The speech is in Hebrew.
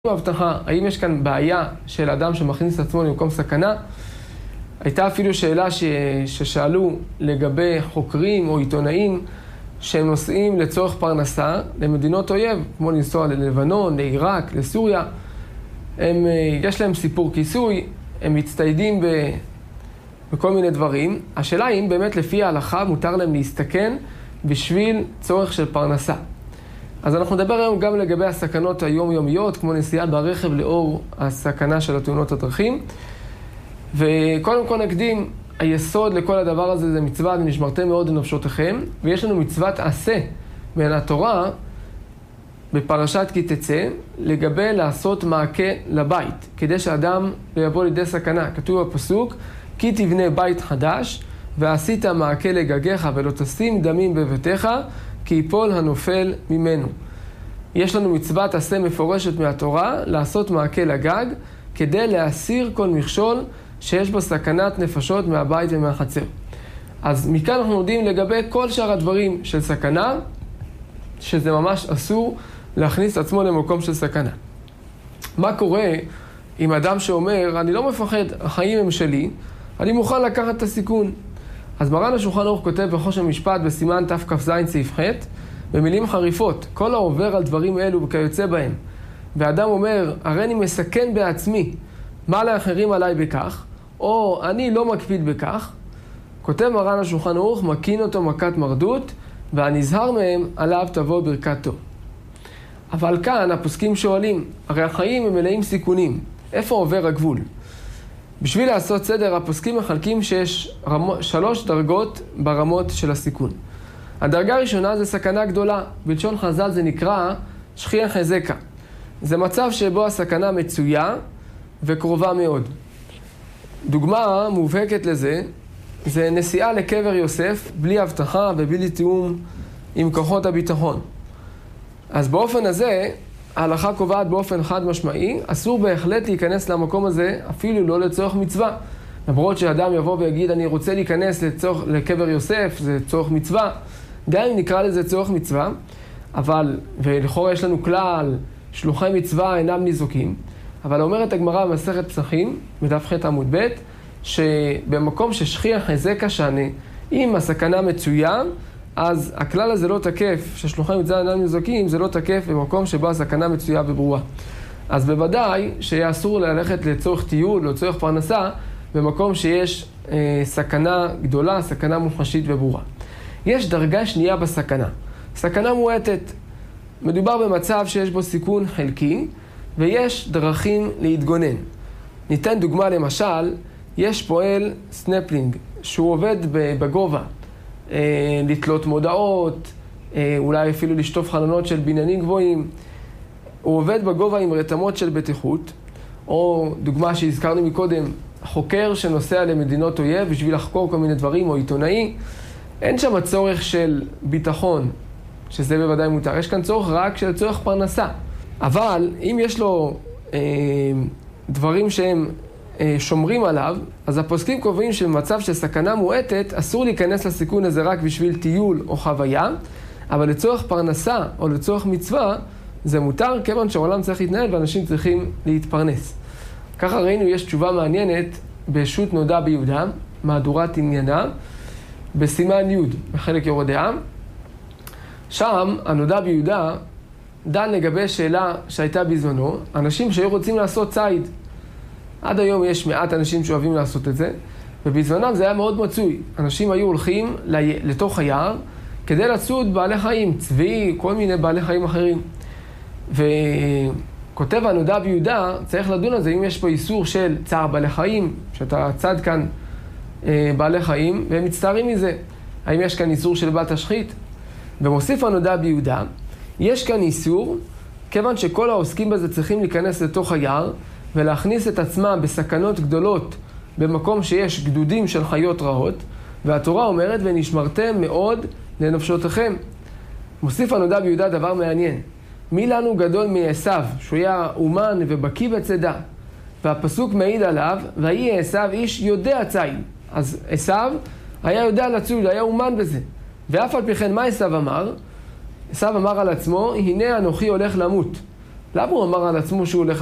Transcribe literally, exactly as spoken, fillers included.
הבטחה, האם יש כאן בעיה של אדם שמכניס את עצמו למקום סכנה? הייתה אפילו שאלה ש... ששאלו לגבי חוקרים או עיתונאים שהם נוסעים לצורך פרנסה למדינות אויב, כמו לנסוע ללבנון, לעיראק, לסוריה. הם, יש להם סיפור כיסוי, הם מצטיידים ב... בכל מיני דברים. השאלה היא אם באמת לפי ההלכה מותר להם להסתכן בשביל צורך של פרנסה. אז אנחנו נדבר היום גם לגבי הסכנות היומיומיות, כמו נסיעה ברכב לאור הסכנה של התאונות הדרכים. וקודם כל נקדים, היסוד לכל הדבר הזה זה מצוות ונשמרתם מאוד לנפשותיכם, ויש לנו מצוות עשה בין התורה בפרשת כי תצא, לגבי לעשות מעקה לבית, כדי שאדם לא יבוא לידי סכנה. כתוב בפסוק, כי תבנה בית חדש, ועשית מעקה לגגיך ולא תשים דמים בביתך, כי יפול הנופל ממנו. יש לנו מצוות עשה מפורשת מהתורה, לעשות מעקה לגג, כדי להסיר כל מכשול שיש בו סכנת נפשות מהבית ומהחצר. אז מכאן אנחנו יודעים לגבי כל שאר הדברים של סכנה, שזה ממש אסור להכניס עצמו למקום של סכנה. מה קורה עם אדם שאומר, אני לא מפחד, החיים הם שלי, אני מוכן לקחת את הסיכון. אז מרן השולחן ערוך כותב בחושן משפט בסימן תכ"ז סעיף ח' במילים חריפות, כל העובר על דברים אלו וכיוצא בהם, ואדם אומר, הרי אני מסכן בעצמי, מה לאחרים עליי בכך, או אני לא מקפיד בכך, כותב מרן השולחן ערוך, מקין אותו מכת מרדות, והנזהר מהם עליו תבוא ברכתו. אבל כאן הפוסקים שואלים, הרי החיים הם מלאים סיכונים, איפה עובר הגבול? בשביל לעשות סדר, הפוסקים מחלקים שיש רמו, שלוש דרגות ברמות של הסיכון. הדרגה הראשונה זה סכנה גדולה, בלשון חז"ל זה נקרא שכיח חזקה. זה מצב שבו הסכנה מצויה וקרובה מאוד. דוגמה מובהקת לזה, זה נסיעה לקבר יוסף בלי הבטחה ובלי תיאום עם כוחות הביטחון. אז באופן הזה, ההלכה קובעת באופן חד משמעי, אסור בהחלט להיכנס למקום הזה, אפילו לא לצורך מצווה. למרות שאדם יבוא ויגיד, אני רוצה להיכנס לצורך, לקבר יוסף, זה צורך מצווה. גם אם נקרא לזה צורך מצווה, אבל, ולכאורה יש לנו כלל, שלוחי מצווה אינם ניזוקים, אבל אומרת הגמרא במסכת פסחים, בדף ח' עמוד ב', שבמקום ששכיח חזקה שנה, אם הסכנה מצויה, אז הכלל הזה לא תקף, ששלוחי מצווה אינם ניזוקים, זה לא תקף במקום שבו הסכנה מצויה וברורה. אז בוודאי שיהיה אסור ללכת לצורך טיול או לצורך פרנסה, במקום שיש אה, סכנה גדולה, סכנה מוחשית וברורה. יש דרגה שנייה בסכנה, סכנה מועטת. מדובר במצב שיש בו סיכון חלקי, ויש דרכים להתגונן. ניתן דוגמה למשל, יש פועל סנפלינג, שהוא עובד בגובה, אה, לתלות מודעות, אה, אולי אפילו לשטוף חלונות של בניינים גבוהים. הוא עובד בגובה עם רתמות של בטיחות, או דוגמה שהזכרנו מקודם, חוקר שנוסע למדינות אויב בשביל לחקור כל מיני דברים, או עיתונאי. אין שם צורך של ביטחון, שזה בוודאי מותר. יש כאן צורך רק של צורך פרנסה. אבל אם יש לו אה, דברים שהם אה, שומרים עליו, אז הפוסקים קובעים שבמצב של סכנה מועטת, אסור להיכנס לסיכון הזה רק בשביל טיול או חוויה, אבל לצורך פרנסה או לצורך מצווה, זה מותר, כיוון שהעולם צריך להתנהל ואנשים צריכים להתפרנס. ככה ראינו, יש תשובה מעניינת בשו"ת נודע ביהודה, מהדורת עניינה, בסימן י' בחלק יורדי עם. שם הנודע ביהודה דן לגבי שאלה שהייתה בזמנו, אנשים שהיו רוצים לעשות ציד. עד היום יש מעט אנשים שאוהבים לעשות את זה, ובזמנם זה היה מאוד מצוי. אנשים היו הולכים לתוך היער כדי לצוד בעלי חיים, צבי, כל מיני בעלי חיים אחרים. וכותב הנודע ביהודה, צריך לדון על זה, אם יש פה איסור של צער בעלי חיים, שאתה צד כאן אה, בעלי חיים, והם מצטערים מזה. האם יש כאן איסור של בת השחית? ומוסיף הנודע ביהודה, יש כאן איסור, כיוון שכל העוסקים בזה צריכים להיכנס לתוך היער, ולהכניס את עצמם בסכנות גדולות, במקום שיש גדודים של חיות רעות, והתורה אומרת, ונשמרתם מאוד לנפשותיכם. מוסיף הנודע ביהודה דבר מעניין. מי לנו גדול מעשיו, שהוא היה אומן ובקיא בצדה, והפסוק מעיד עליו, ויהי עשיו איש יודע ציד. אז עשיו היה יודע לצוד, היה אומן בזה. ואף על פי כן מה עשיו אמר? עשיו אמר על עצמו, הנה אנוכי הולך למות. למה הוא אמר על עצמו שהוא הולך